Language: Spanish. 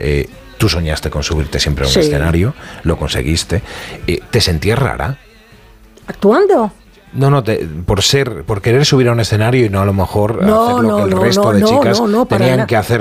Tú soñaste con subirte siempre a un Sí. escenario, lo conseguiste. ¿Te sentías rara? ¿Actuando? No, por querer subir a un escenario y no a lo mejor No, hacer lo que el resto de chicas para tenían nada. que hacer